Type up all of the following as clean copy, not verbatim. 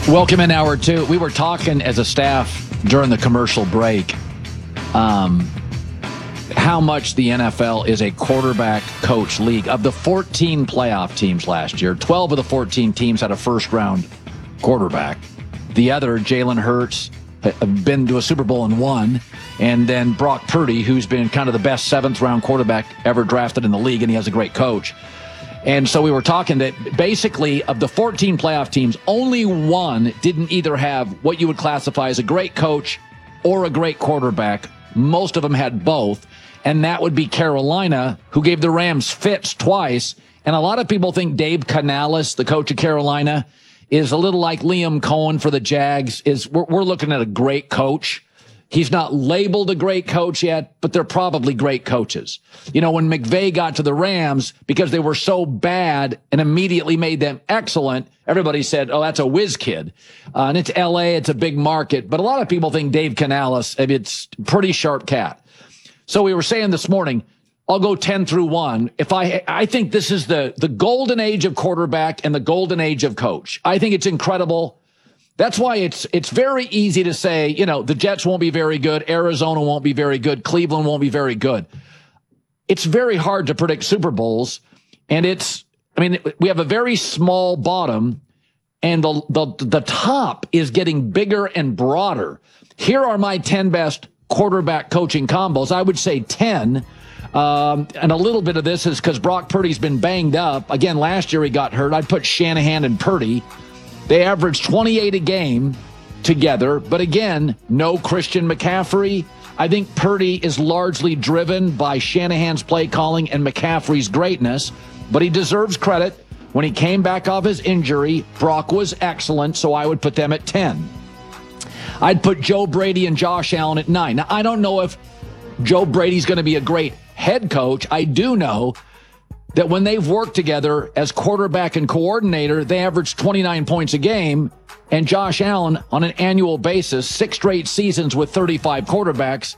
Welcome in hour two. We were talking as a staff during the commercial break how much the NFL is a quarterback coach league. Of the 14 playoff teams last year, 12 of the 14 teams had a first-round quarterback. The other, Jalen Hurts, been to a Super Bowl and won. And then Brock Purdy, who's been kind of the best seventh-round quarterback ever drafted in the league, and he has a great coach. And so we were talking that basically of the 14 playoff teams, only one didn't either have what you would classify as a great coach or a great quarterback. Most of them had both, and that would be Carolina, who gave the Rams fits twice. And a lot of people think Dave Canales, the coach of Carolina, is a little like Liam Cohen for the Jags. We're looking at a great coach. He's not labeled a great coach yet, but they're probably great coaches. You know, when McVay got to the Rams, because they were so bad and immediately made them excellent, everybody said, oh, that's a whiz kid. And it's L.A., it's a big market. But a lot of people think Dave Canales, it's pretty sharp cat. So we were saying this morning, I'll go 10 through 1. I think this is the golden age of quarterback and the golden age of coach. I think it's incredible. That's why it's very easy to say, you know, the Jets won't be very good, Arizona won't be very good, Cleveland won't be very good. It's very hard to predict Super Bowls, and we have a very small bottom, and the top is getting bigger and broader. Here are my 10 best quarterback coaching combos. I would say 10. And a little bit of this is because Brock Purdy's been banged up. Again, last year he got hurt. I'd put Shanahan and Purdy. They average 28 a game together. But again, no Christian McCaffrey. I think Purdy is largely driven by Shanahan's play calling and McCaffrey's greatness. But he deserves credit. When he came back off his injury, Brock was excellent, so I would put them at 10. I'd put Joe Brady and Josh Allen at 9. Now, I don't know if Joe Brady's going to be a great head coach. I do know that when they've worked together as quarterback and coordinator, they average 29 points a game. And Josh Allen, on an annual basis, 6 straight seasons with 35 quarterbacks,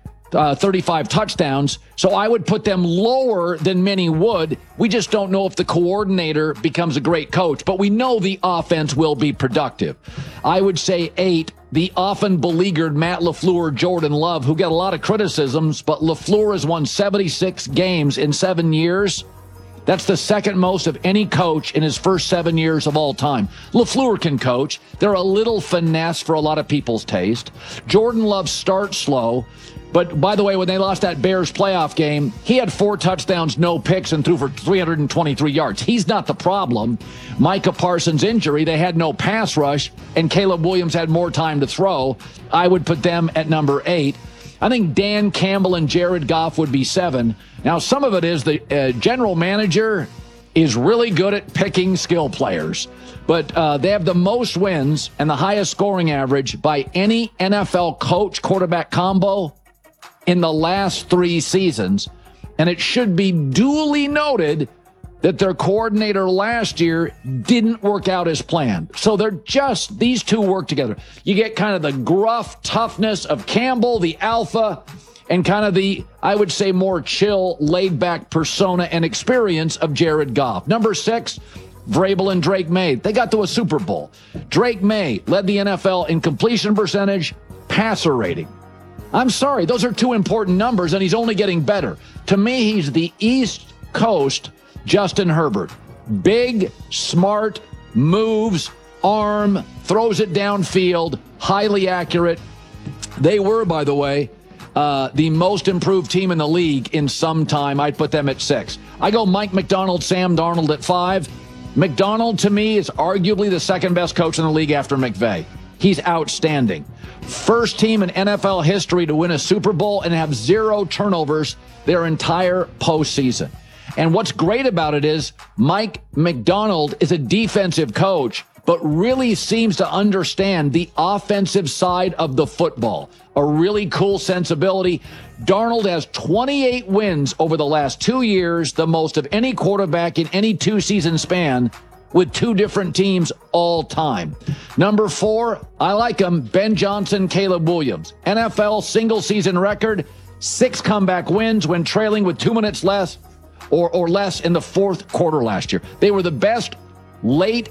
35 touchdowns. So I would put them lower than many would. We just don't know if the coordinator becomes a great coach, but we know the offense will be productive. I would say 8. The often beleaguered Matt LaFleur, Jordan Love, who get a lot of criticisms, but LaFleur has won 76 games in 7 years. That's the second most of any coach in his first 7 years of all time. LaFleur can coach. They're a little finesse for a lot of people's taste. Jordan Love starts slow. But by the way, when they lost that Bears playoff game, he had 4 touchdowns, no picks, and threw for 323 yards. He's not the problem. Micah Parsons' injury, they had no pass rush, and Caleb Williams had more time to throw. I would put them at number 8. I think Dan Campbell and Jared Goff would be 7. Now, some of it is the general manager is really good at picking skill players, but they have the most wins and the highest scoring average by any NFL coach quarterback combo in the last 3 seasons. And it should be duly noted that their coordinator last year didn't work out as planned. So these two work together. You get kind of the gruff toughness of Campbell, the alpha, and kind of the, I would say, more chill, laid-back persona and experience of Jared Goff. Number 6, Vrabel and Drake May. They got to a Super Bowl. Drake May led the NFL in completion percentage, passer rating. I'm sorry, those are 2 important numbers, and he's only getting better. To me, he's the East Coast Justin Herbert. Big, smart, moves, arm, throws it downfield, highly accurate. They were, by the way, the most improved team in the league in some time. I'd put them at 6. I go Mike Macdonald, Sam Darnold at 5. Macdonald, to me, is arguably the second best coach in the league after McVay. He's outstanding. First team in NFL history to win a Super Bowl and have 0 turnovers their entire postseason. And what's great about it is Mike Macdonald is a defensive coach, but really seems to understand the offensive side of the football. A really cool sensibility. Darnold has 28 wins over the last 2 years, the most of any quarterback in any 2-season span, with 2 different teams all time. Number 4, I like him, Ben Johnson, Caleb Williams. NFL single-season record, 6 comeback wins when trailing with 2 minutes less or less in the 4th quarter last year. They were the best late